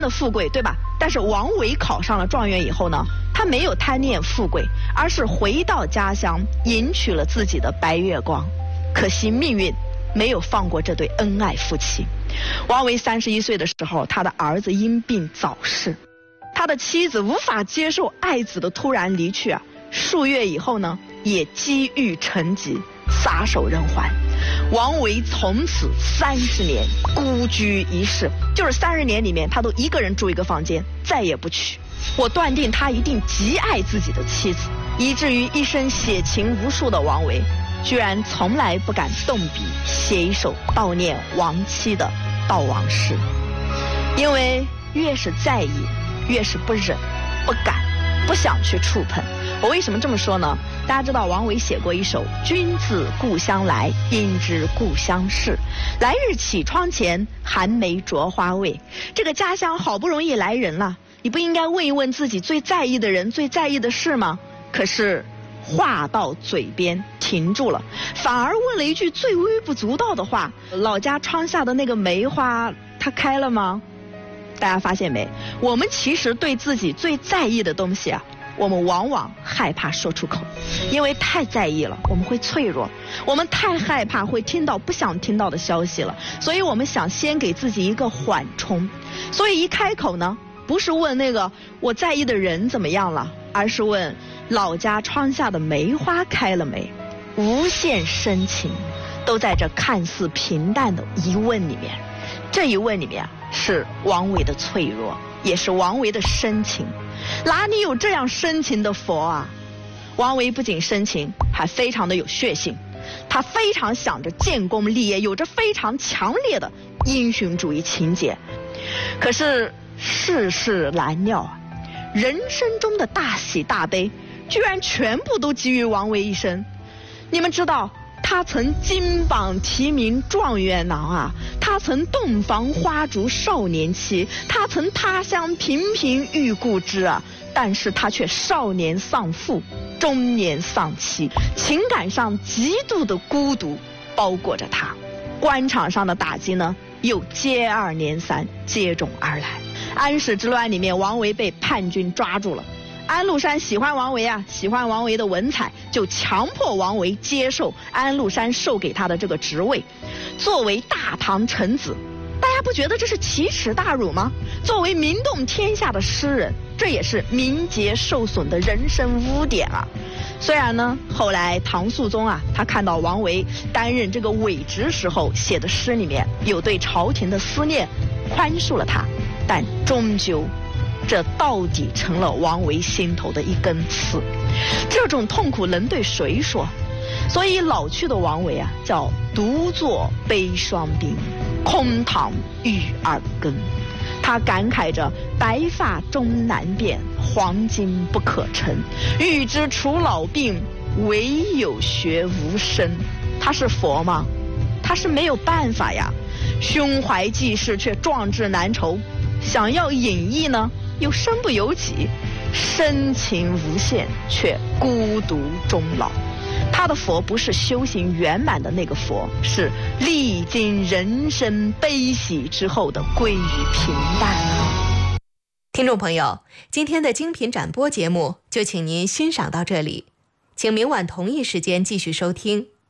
的富贵，对吧？但是王维考上了状元以后呢，他没有贪念富贵，而是回到家乡迎娶了自己的白月光。可惜命运没有放过这对恩爱夫妻。王维31岁的时候，他的儿子因病早逝，他的妻子无法接受爱子的突然离去啊，数月以后呢，也积郁成疾，撒手人寰。王维从此30年孤居一室，就是30年里面他都一个人住一个房间，再也不娶。我断定他一定极爱自己的妻子，以至于一生写情无数的王维，居然从来不敢动笔写一首悼念亡妻的悼亡诗。因为越是在意，越是不忍、不敢、不想去触碰。我为什么这么说呢？大家知道王维写过一首《君自故乡来，应知故乡事。来日绮窗前，寒梅著花未》。这个家乡好不容易来人了，你不应该问一问自己最在意的人、最在意的事吗？可是话到嘴边停住了，反而问了一句最微不足道的话：老家窗下的那个梅花，它开了吗？大家发现没？我们其实对自己最在意的东西啊，我们往往害怕说出口，因为太在意了，我们会脆弱，我们太害怕会听到不想听到的消息了，所以我们想先给自己一个缓冲。所以一开口呢，不是问那个我在意的人怎么样了，而是问老家窗下的梅花开了没。无限深情都在这看似平淡的疑问里面。这一问里面是王维的脆弱，也是王维的深情。哪里有这样深情的佛啊？王维不仅深情，还非常的有血性，他非常想着建功立业，有着非常强烈的英雄主义情节。可是世事难料啊，人生中的大喜大悲居然全部都集于王维一身。你们知道他曾金榜题名状元郎啊，他曾洞房花烛少年期，他曾他乡频频遇故知啊，但是他却少年丧父，中年丧妻，情感上极度的孤独包裹着他。官场上的打击呢，又接二连三接踵而来。安史之乱里面，王维被叛军抓住了，安禄山喜欢王维啊，喜欢王维的文采，就强迫王维接受安禄山授给他的这个职位，作为大唐臣子。大家不觉得这是奇耻大辱吗？作为名动天下的诗人，这也是名节受损的人生污点啊。虽然呢，后来唐肃宗啊，他看到王维担任这个伪职时候写的诗里面有对朝廷的思念，宽恕了他，但终究这到底成了王维心头的一根刺。这种痛苦能对谁说？所以老去的王维啊，叫独坐悲霜鬓，空堂育二更。他感慨着白发终难辨，黄金不可称，欲知除老病，唯有学无声。他是佛吗？他是没有办法呀，胸怀济世却壮志难酬，想要隐逸呢又身不由己，深情无限却孤独终老。他的佛不是修行圆满的那个佛，是历经人生悲喜之后的归于平淡啊。 听众朋友，今天的精品展播节目就请您欣赏到这里，请明晚同一时间继续收听。